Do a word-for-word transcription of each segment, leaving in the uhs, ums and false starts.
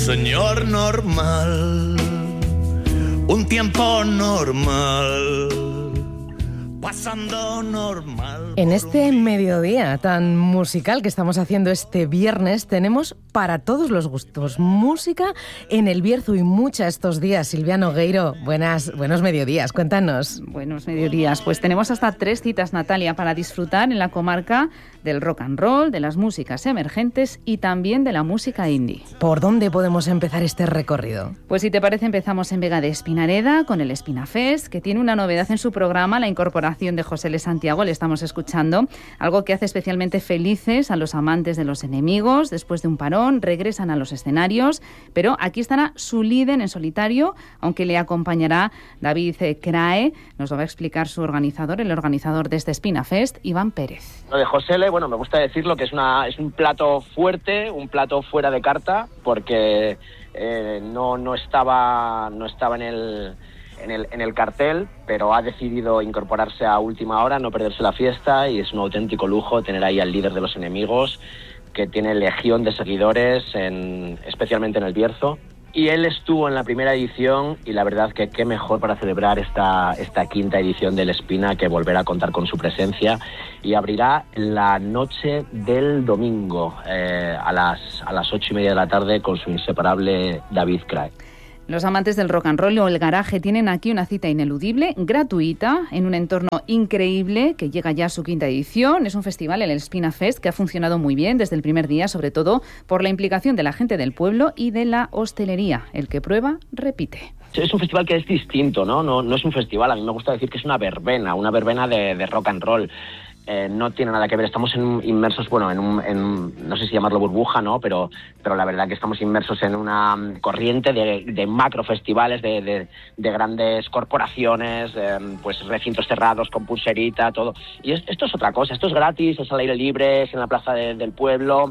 señor normal, un tiempo normal, pasando normal. En este mediodía tan musical que estamos haciendo este viernes, tenemos para todos los gustos música en el Bierzo y mucha estos días. Silvia Nogueiro, buenas, buenos mediodías, cuéntanos. Buenos mediodías, pues tenemos hasta tres citas, Natalia, para disfrutar en la comarca del rock and roll, de las músicas emergentes y también de la música indie. ¿Por dónde podemos empezar este recorrido? Pues si te parece, empezamos en Vega de Espinareda con el Espinafest, que tiene una novedad en su programa, la incorporación de José L. Santiago, le estamos escuchando, algo que hace especialmente felices a los amantes de los enemigos. Después de un parón, regresan a los escenarios, pero aquí estará su líder en solitario, aunque le acompañará David Crae. Nos lo va a explicar su organizador, el organizador de este Espinafest, Iván Pérez. Lo de José L., bueno, me gusta decirlo que es, una, es un plato fuerte, un plato fuera de carta, porque eh, no, no estaba, no estaba en el... En el, en el cartel, pero ha decidido incorporarse a última hora, no perderse la fiesta, y es un auténtico lujo tener ahí al líder de los enemigos, que tiene legión de seguidores, en, especialmente en el Bierzo. Y él estuvo en la primera edición, y la verdad que qué mejor para celebrar esta, esta quinta edición del Espina que volver a contar con su presencia. Y abrirá la noche del domingo eh, a las, a las ocho y media de la tarde con su inseparable David Crae. Los amantes del rock and roll o el garaje tienen aquí una cita ineludible, gratuita, en un entorno increíble que llega ya a su quinta edición. Es un festival, el Espinafest, que ha funcionado muy bien desde el primer día, sobre todo por la implicación de la gente del pueblo y de la hostelería. El que prueba, repite. Es un festival que es distinto, ¿no? No, no es un festival, a mí me gusta decir que es una verbena, una verbena de, de rock and roll. Eh, no tiene nada que ver, estamos en, inmersos, bueno, en, un, en no sé si llamarlo burbuja, ¿no? Pero, pero la verdad que estamos inmersos en una corriente de, de macro festivales, de, de, de grandes corporaciones, eh, pues recintos cerrados con pulserita, todo. Y es, esto es otra cosa, esto es gratis, es al aire libre, es en la plaza de, del pueblo,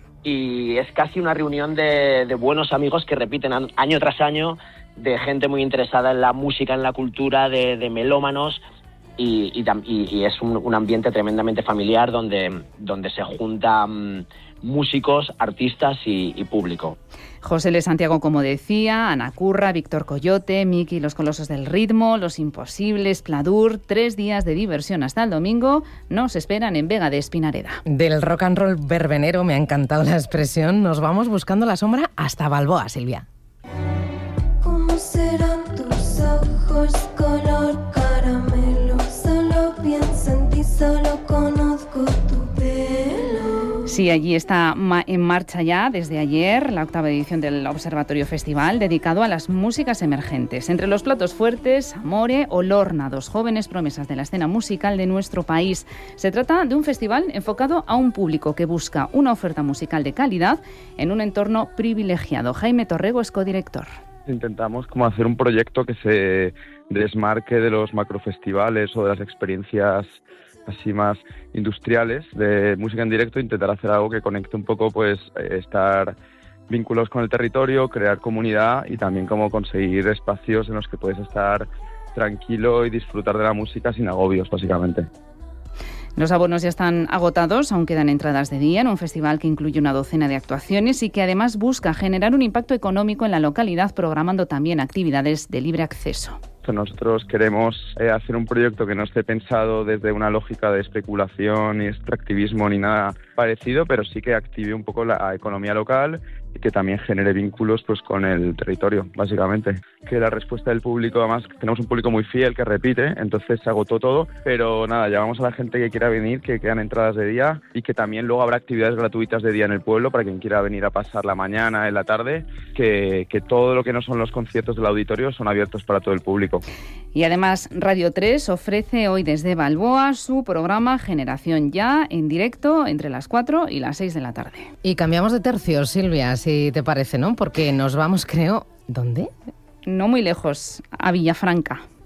y es casi una reunión de, de buenos amigos que repiten año tras año, de gente muy interesada en la música, en la cultura, de, de melómanos. Y, y, y es un, un ambiente tremendamente familiar donde, donde se juntan músicos, artistas y, y público. José L. Santiago, como decía, Ana Curra, Víctor Coyote, Miki, Los Colosos del Ritmo, Los Imposibles, Pladur, tres días de diversión hasta el domingo nos esperan en Vega de Espinareda. Del rock and roll verbenero me ha encantado la expresión. Nos vamos buscando la sombra hasta Balboa, Silvia. ¿Cómo serán tus ojos color caramelo? Solo pienso en ti, solo conozco tu pelo. Sí, allí está en marcha ya desde ayer la octava edición del Observatorio Festival dedicado a las músicas emergentes. Entre los platos fuertes, Amore o Lorna, dos jóvenes promesas de la escena musical de nuestro país. Se trata de un festival enfocado a un público que busca una oferta musical de calidad en un entorno privilegiado. Jaime Torrego es codirector. Intentamos como hacer un proyecto que se desmarque de los macrofestivales o de las experiencias así más industriales de música en directo, intentar hacer algo que conecte un poco, pues estar vinculados con el territorio, crear comunidad y también como conseguir espacios en los que puedes estar tranquilo y disfrutar de la música sin agobios, básicamente. Los abonos ya están agotados, aún quedan entradas de día en un festival que incluye una docena de actuaciones y que además busca generar un impacto económico en la localidad, programando también actividades de libre acceso. Nosotros queremos eh, hacer un proyecto que no esté pensado desde una lógica de especulación ni extractivismo ni nada parecido, pero sí que active un poco la economía local y que también genere vínculos pues con el territorio, básicamente. Que la respuesta del público, además tenemos un público muy fiel que repite, entonces se agotó todo, pero nada, llamamos a la gente que quiera venir, que quedan entradas de día y que también luego habrá actividades gratuitas de día en el pueblo para quien quiera venir a pasar la mañana, en la tarde, que, que todo lo que no son los conciertos del auditorio son abiertos para todo el público. Y además Radio tres ofrece hoy desde Balboa su programa Generación Ya en directo entre las cuatro y las seis de la tarde. Y cambiamos de tercio, Silvia, si te parece, ¿no? Porque nos vamos, creo, ¿dónde? No muy lejos, a Villafranca.